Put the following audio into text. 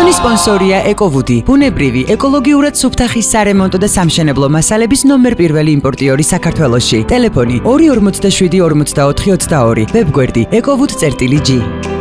ჩვენი სპონსორია ეკოვუდი, ბუნებრივი, ეკოლოგიურად სუფთახის სარემონტო და სამშენებლო მასალების ნომერ პირველი იმპორტიორი საქართველოში. ტელეფონი 247 44 22, ვებგვერდი ekovud.g.